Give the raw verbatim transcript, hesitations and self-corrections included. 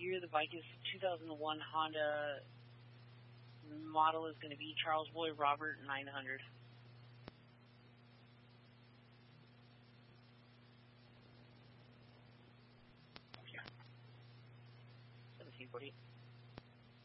year of the bike is two thousand one Honda. Model is going to be Charles Boy Robert nine hundred. seventeen forty.